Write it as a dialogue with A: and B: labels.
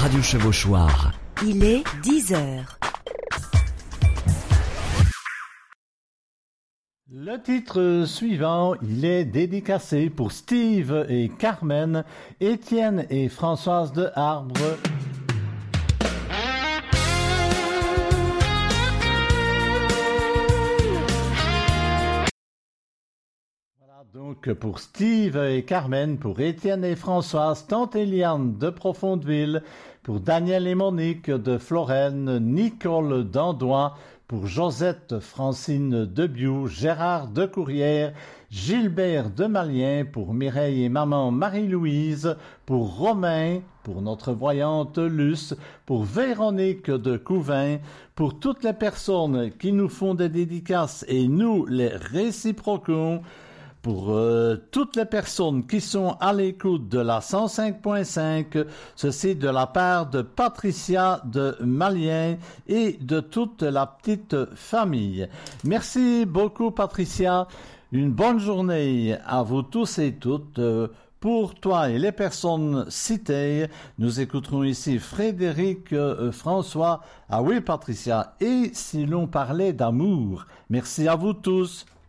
A: Radio Chevauchoir.
B: Il est 10 heures.
C: Le titre suivant, il est dédicacé pour Steve et Carmen, Étienne et Françoise de Arbre. Voilà donc pour Steve et Carmen, pour Étienne et Françoise, Tante Eliane de Profondeville, pour Daniel et Monique de Florène, Nicole d'Andoin, pour Josette Francine Debiou, Gérard de Courrières, Gilbert de Malien, pour Mireille et maman Marie-Louise, pour Romain, pour notre voyante Luce, pour Véronique de Couvin, pour toutes les personnes qui nous font des dédicaces et nous les réciproquons, pour toutes les personnes qui sont à l'écoute de la 105.5, ceci de la part de Patricia de Malien et de toute la petite famille. Merci beaucoup Patricia, une bonne journée à vous tous et toutes. Pour toi et les personnes citées, nous écouterons ici Frédéric François. Ah oui Patricia, et si l'on parlait d'amour, merci à vous tous.